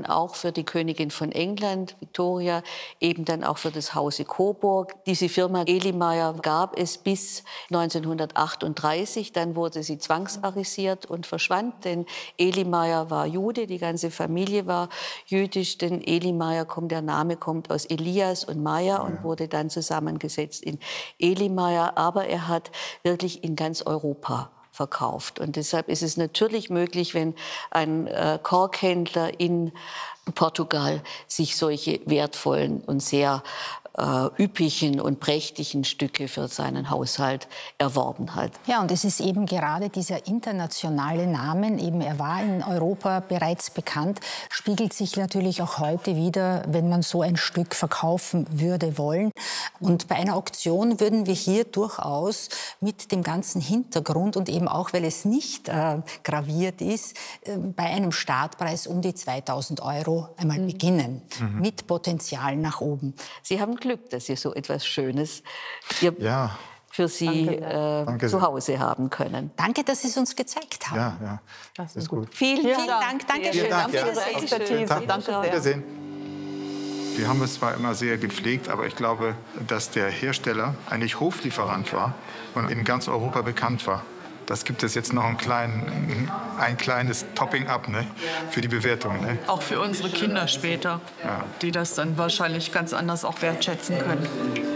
dann auch für die Königin von England, Victoria, eben dann auch für das Hause Coburg. Diese Firma Ehlymar gab es bis 1938. Dann wurde sie zwangsarisiert und verschwand, denn Ehlymar war Jude, die ganze Familie war jüdisch, denn Ehlymar der Name kommt aus Elias und Maya und wurde dann zusammengesetzt in Ehlymar. Aber er hat wirklich in ganz Europa verkauft. Und deshalb ist es natürlich möglich, wenn ein Korkhändler in Portugal sich solche wertvollen und sehr üppigen und prächtigen Stücke für seinen Haushalt erworben hat. Ja, und es ist eben gerade dieser internationale Name, eben er war in Europa bereits bekannt, spiegelt sich natürlich auch heute wieder, wenn man so ein Stück verkaufen würde wollen. Und bei einer Auktion würden wir hier durchaus mit dem ganzen Hintergrund und eben auch, weil es nicht graviert ist, bei einem Startpreis um die 2.000 € einmal beginnen, mit Potenzial nach oben. Sie haben Glück, dass Sie so etwas Schönes für Sie zu Hause haben können. Danke, dass Sie es uns gezeigt haben. Ja, das ist gut. Vielen Dank. Dankeschön. Dank, Auf Wiedersehen. Danke sehr. Wiedersehen. Wir haben es zwar immer sehr gepflegt, aber ich glaube, dass der Hersteller eigentlich Hoflieferant war und in ganz Europa bekannt war. Das gibt es jetzt noch ein kleines Topping-up, ne, für die Bewertung. Ne? Auch für unsere Kinder später, die das dann wahrscheinlich ganz anders auch wertschätzen können.